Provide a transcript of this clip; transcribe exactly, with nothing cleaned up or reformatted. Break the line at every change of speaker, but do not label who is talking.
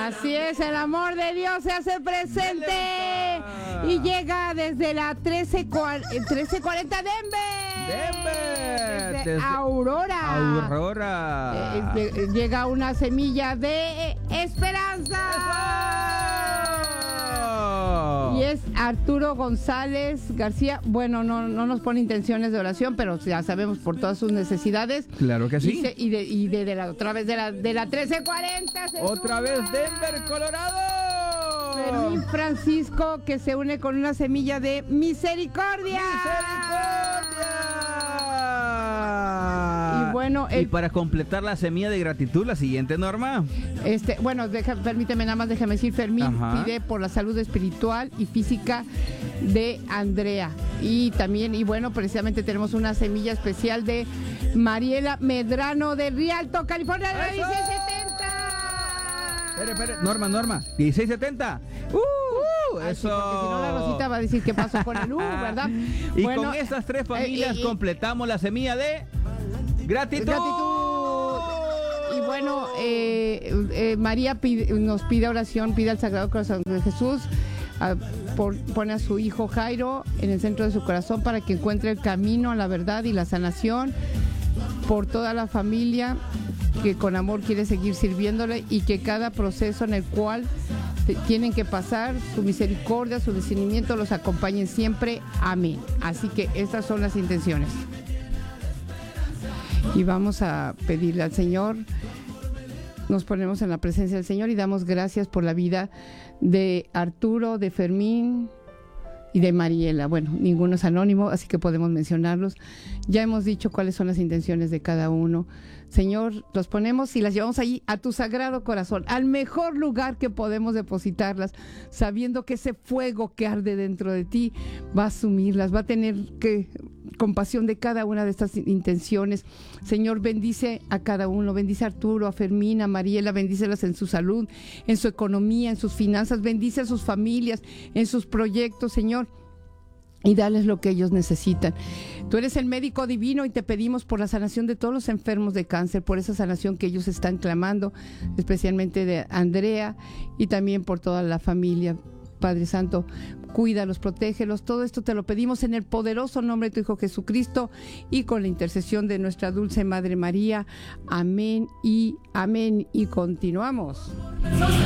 Así es, el amor de Dios se hace presente y llega desde la trece cuarenta Denver.
Denver.
Desde
Desde
Aurora.
Aurora.
Eh, eh, llega una semilla de esperanza. Y es Arturo González García. Bueno, no, no nos pone intenciones de oración, pero ya sabemos por todas sus necesidades.
Claro que sí.
Y, se, y, de, y de, de la otra vez de la, de la trece cuarenta.
Otra vez Denver, Colorado.
Fermín Francisco, que se une con una semilla de misericordia.
¡Misericordia!
Y bueno, el,
y para completar la semilla de gratitud, la siguiente, Norma.
Este, bueno, deja, permíteme nada más, déjame decir, Fermín Ajá. pide por la salud espiritual y física de Andrea. Y también, y bueno, precisamente tenemos una semilla especial de Mariela Medrano de Rialto, California, de la dieciséis setenta.
Espere, espere, Norma, Norma, dieciséis setenta. Uh, uh,
Ay,
eso.
Sí, porque si no la Rosita va a decir qué pasó con el U, ¿verdad?
Y
bueno,
con estas tres familias eh, eh, completamos la semilla de gratitud.
gratitud. Y bueno, eh, eh, María pide, nos pide oración, pide al Sagrado Corazón de Jesús, a, por, pone a su hijo Jairo en el centro de su corazón para que encuentre el camino a la verdad y la sanación, por toda la familia que con amor quiere seguir sirviéndole y que cada proceso en el cual tienen que pasar, su misericordia, su discernimiento los acompañen siempre. Amén. Así que estas son las intenciones. Y vamos a pedirle al Señor, nos ponemos en la presencia del Señor y damos gracias por la vida de Arturo, de Fermín y de Mariela. Bueno, ninguno es anónimo, así que podemos mencionarlos. Ya hemos dicho cuáles son las intenciones de cada uno. Señor, los ponemos y las llevamos allí a tu sagrado corazón, al mejor lugar que podemos depositarlas, sabiendo que ese fuego que arde dentro de ti va a asumirlas, va a tener que compasión de cada una de estas intenciones. Señor, bendice a cada uno, bendice a Arturo, a Fermín, a Mariela, bendícelas en su salud, en su economía, en sus finanzas, bendice a sus familias, en sus proyectos, Señor, y dales lo que ellos necesitan. Tú eres el médico divino y te pedimos por la sanación de todos los enfermos de cáncer, por esa sanación que ellos están clamando, especialmente de Andrea y también por toda la familia. Padre Santo, cuídalos, protégelos, todo esto te lo pedimos en el poderoso nombre de tu Hijo Jesucristo y con la intercesión de nuestra dulce Madre María. Amén y amén. Y continuamos.